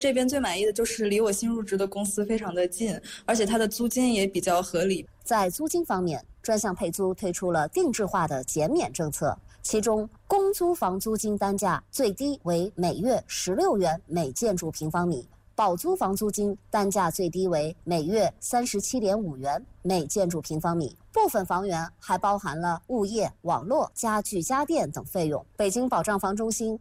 这边最满意的就是离我新入职的公司非常的近，而且它的租金也比较合理。 在租金方面，专项配租推出了定制化的减免政策，其中公租房租金单价最低为每月16元每建筑平方米，保租房租金单价最低为每月37.5元每建筑平方米。部分房源还包含了物业、网络、家具、家电等费用。北京保障房中心